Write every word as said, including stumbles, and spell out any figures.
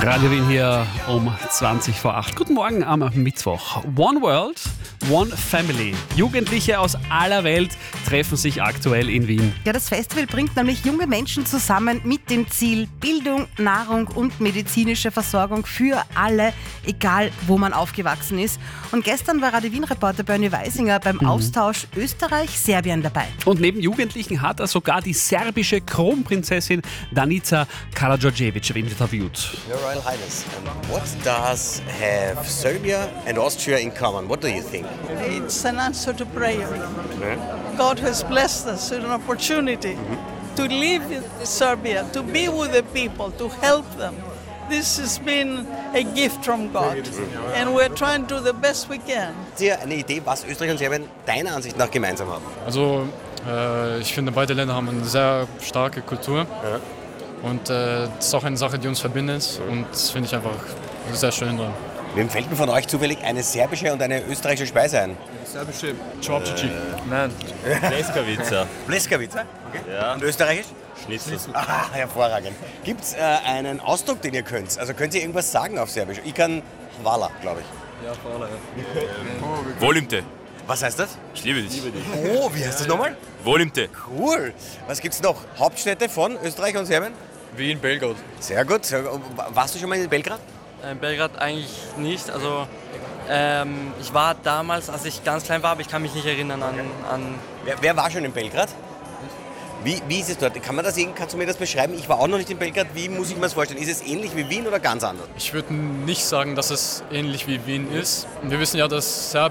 Radio Wien hier um zwanzig vor acht. Guten Morgen am Mittwoch. One World, One Family. Jugendliche aus aller Welt treffen sich aktuell in Wien. Ja, das Festival bringt nämlich junge Menschen zusammen mit dem Ziel Bildung, Nahrung und medizinische Versorgung für alle, egal wo man aufgewachsen ist. Und gestern war Radio Wien-Reporter Bernie Weisinger beim mhm. Austausch Österreich-Serbien dabei. Und neben Jugendlichen hat er sogar die serbische Kronprinzessin Danica Karađorđević interviewt. Your Royal Highness, um, what does have Serbia and Austria in common? What do you think? It's an answer to prayer. Yeah. God has blessed us with an opportunity mm-hmm. to live in Serbia, to be with the people, to help them. This has been a gift from God, and we're trying to do the best we can. Habt ihr eine Idee, was Österreich und Serbien deiner Ansicht nach gemeinsam haben? Also, äh, ich finde, beide Länder haben eine sehr starke Kultur. Ja. Und äh, das ist auch eine Sache, die uns verbindet. Und das finde ich einfach sehr schön dran. Wem fällt mir von euch zufällig eine serbische und eine österreichische Speise ein? Serbische Čorčići. Nein, Bleskavica. Bleskavica? Okay. Ja. Und österreichisch? Schnitzel. Ah, hervorragend. Gibt es äh, einen Ausdruck, den ihr könnt? Also könnt ihr irgendwas sagen auf Serbisch? Ich kann Hvala, glaube ich. Ja, Hvala, ja. Volim te. Was heißt das? Ich liebe dich. Oh, wie heißt das nochmal? Volim te. Cool. Was gibt's noch? Hauptstädte von Österreich und Serbien? Wien, Belgrad. Sehr gut. Warst du schon mal in Belgrad? In Belgrad eigentlich nicht. Also ähm, ich war damals, als ich ganz klein war, aber ich kann mich nicht erinnern an... an wer, wer war schon in Belgrad? Wie, wie ist es dort? Kann man das, kannst du mir das beschreiben? Ich war auch noch nicht in Belgrad. Wie muss ich mir das vorstellen? Ist es ähnlich wie Wien oder ganz anders? Ich würde nicht sagen, dass es ähnlich wie Wien ist. Wir wissen ja, dass Serbien